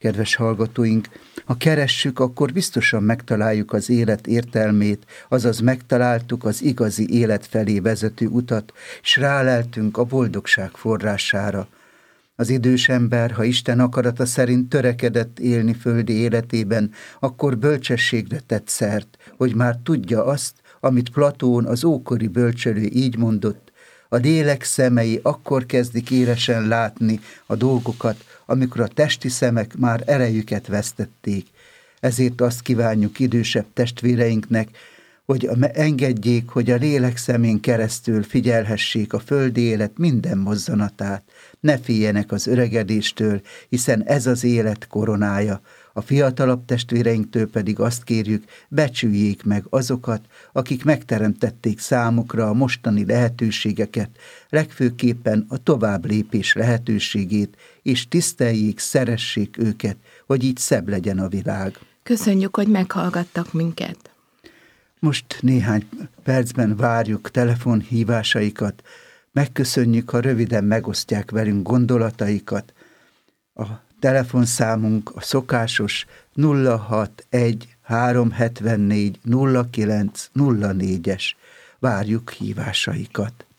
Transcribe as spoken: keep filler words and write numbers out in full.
Kedves hallgatóink, ha keressük, akkor biztosan megtaláljuk az élet értelmét, azaz megtaláltuk az igazi élet felé vezető utat, és ráleltünk a boldogság forrására. Az idős ember, ha Isten akarata szerint törekedett élni földi életében, akkor bölcsességre tett szert, hogy már tudja azt, amit Platón, az ókori bölcselő így mondott: a lélek szemei akkor kezdik élesen látni a dolgokat, amikor a testi szemek már erejüket vesztették. Ezért azt kívánjuk idősebb testvéreinknek, hogy engedjék, hogy a lélek szemén keresztül figyelhessék a földi élet minden mozzanatát. Ne féljenek az öregedéstől, hiszen ez az élet koronája. A fiatalabb testvéreinktől pedig azt kérjük, becsüljék meg azokat, akik megteremtették számukra a mostani lehetőségeket, legfőképpen a tovább lépés lehetőségét, és tiszteljék, szeressék őket, hogy így szebb legyen a világ. Köszönjük, hogy meghallgattak minket. Most néhány percben várjuk telefonhívásaikat. Megköszönjük, ha röviden megosztják velünk gondolataikat. A telefonszámunk a szokásos nulla hatvanegy háromszázhetvennégy nulla kilenc nulla négyes. Várjuk hívásaikat.